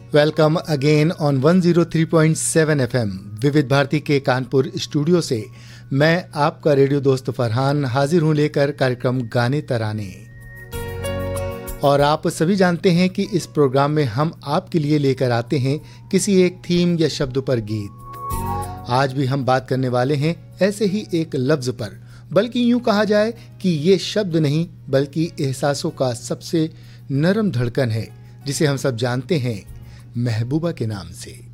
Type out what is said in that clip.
Welcome again on 103.7 FM विविध भारती के Kanpur studio से मैं आपका रेडियो दोस्त फरहान हाजिर हूं लेकर कार्यक्रम गाने तराने। और आप सभी जानते हैं कि इस प्रोग्राम में हम आपके लिए लेकर आते हैं किसी एक थीम या शब्द पर गीत। आज भी हम बात करने वाले हैं ऐसे ही एक लफ्ज पर, बल्कि यूं कहा जाए कि ये शब्द नहीं बल्कि एहसासों का सबसे नरम धड़कन है, जिसे हम सब जानते हैं महबूबा के नाम से।